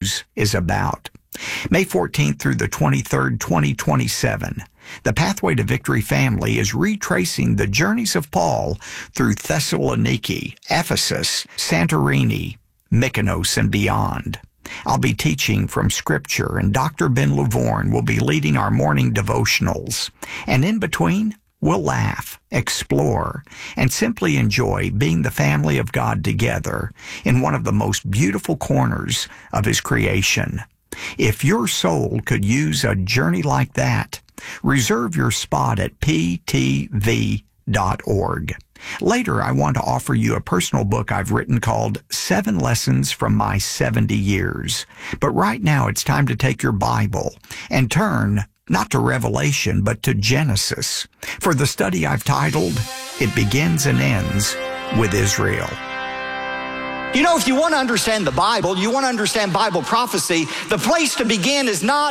News is about. May 14th through the 23rd, 2027, the Pathway to Victory family is retracing the journeys of Paul through Thessaloniki, Ephesus, Santorini, Mykonos, and beyond. I'll be teaching from Scripture, and Dr. Ben Luvorn will be leading our morning devotionals. And in between, we'll laugh, explore, and simply enjoy being the family of God together in one of the most beautiful corners of His creation. If your soul could use a journey like that, reserve your spot at ptv.org. Later, I want to offer you a personal book I've written called 7 Lessons from My 70 Years. But right now, it's time to take your Bible and turn not to Revelation, but to Genesis, for the study I've titled, It Begins and Ends with Israel. You know, if you want to understand the Bible, you want to understand Bible prophecy, the place to begin is not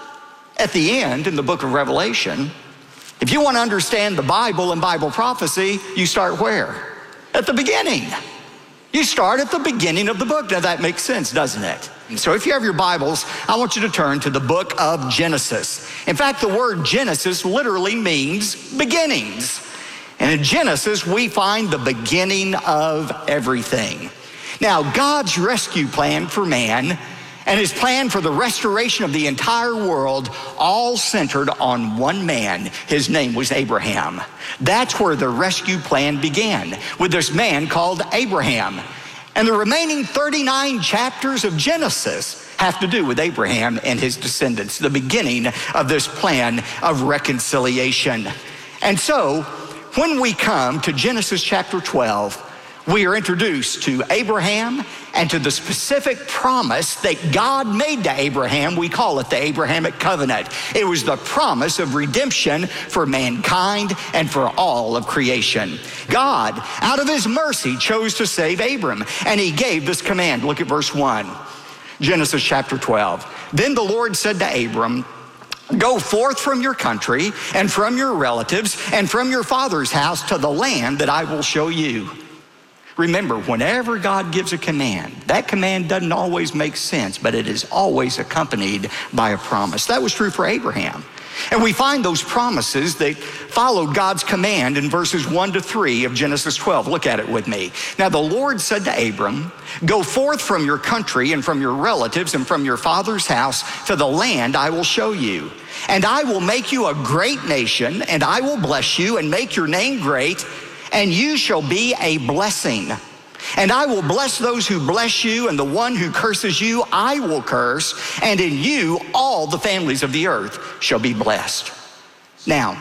at the end in the book of Revelation. If you want to understand the Bible and Bible prophecy, you start where? At the beginning. You start at the beginning of the book. Now that makes sense, doesn't it? So if you have your Bibles, I want you to turn to the book of Genesis. In fact, the word Genesis literally means beginnings. And in Genesis, we find the beginning of everything. Now, God's rescue plan for man and His plan for the restoration of the entire world all centered on one man. His name was Abraham. That's where the rescue plan began, with this man called Abraham. And the remaining 39 chapters of Genesis have to do with Abraham and his descendants, the beginning of this plan of reconciliation. And so, when we come to Genesis chapter 12, we are introduced to Abraham and to the specific promise that God made to Abraham. We call it the Abrahamic covenant. It was the promise of redemption for mankind and for all of creation. God, out of His mercy, chose to save Abram, and He gave this command. Look at verse 1, Genesis chapter 12. Then the Lord said to Abram, "Go forth from your country and from your relatives and from your father's house to the land that I will show you." Remember, whenever God gives a command, that command doesn't always make sense, but it is always accompanied by a promise. That was true for Abraham. And we find those promises that followed God's command in verses 1 to 3 of Genesis 12. Look at it with me. Now the Lord said to Abram, "Go forth from your country and from your relatives and from your father's house to the land I will show you. And I will make you a great nation, and I will bless you and make your name great, and you shall be a blessing. And I will bless those who bless you, and the one who curses you I will curse, and in you all the families of the earth shall be blessed." Now,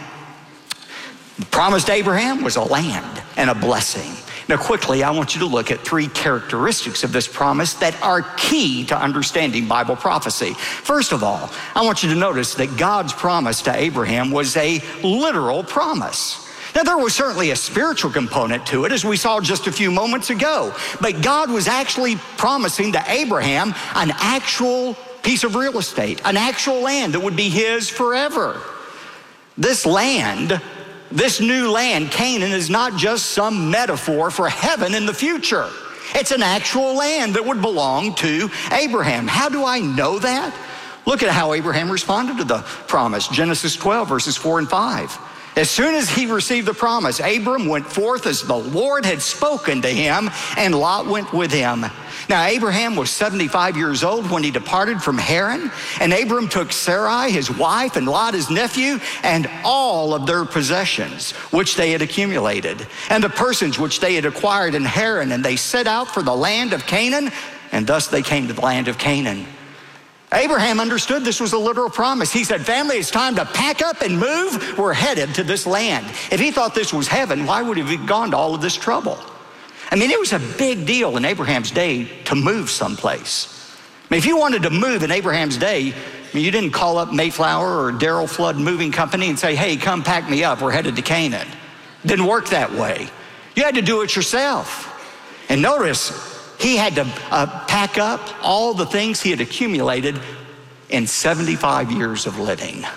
the promise to Abraham was a land and a blessing. Now quickly, I want you to look at 3 characteristics of this promise that are key to understanding Bible prophecy. First of all, I want you to notice that God's promise to Abraham was a literal promise. Now, there was certainly a spiritual component to it, as we saw just a few moments ago. But God was actually promising to Abraham an actual piece of real estate, an actual land that would be his forever. This land, this new land, Canaan, is not just some metaphor for heaven in the future. It's an actual land that would belong to Abraham. How do I know that? Look at how Abraham responded to the promise. Genesis 12, verses 4 and 5. As soon as he received the promise, Abram went forth as the Lord had spoken to him, and Lot went with him. Now, Abraham was 75 years old when he departed from Haran, and Abram took Sarai, his wife, and Lot, his nephew, and all of their possessions, which they had accumulated, and the persons which they had acquired in Haran, and they set out for the land of Canaan, and thus they came to the land of Canaan. Abraham understood this was a literal promise. He said, "Family, it's time to pack up and move. We're headed to this land." If he thought this was heaven, why would he have gone to all of this trouble? I mean, it was a big deal in Abraham's day to move someplace. I mean, if you wanted to move in Abraham's day, you didn't call up Mayflower or Darrell Flood Moving Company and say, "Hey, come pack me up. We're headed to Canaan." It didn't work that way. You had to do it yourself. And notice, he had to pack up all the things he had accumulated in 75 years of living.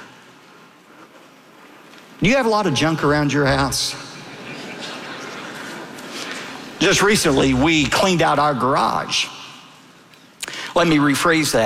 Do you have a lot of junk around your house? Just recently, we cleaned out our garage. Let me rephrase that.